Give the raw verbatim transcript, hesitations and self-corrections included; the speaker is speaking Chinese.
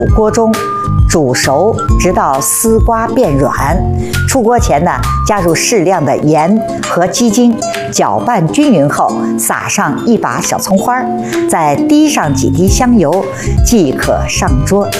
锅中煮熟，直到丝瓜变软。出锅前呢，加入适量的盐和鸡精，搅拌均匀后，撒上一把小葱花，再滴上几滴香油，即可上桌。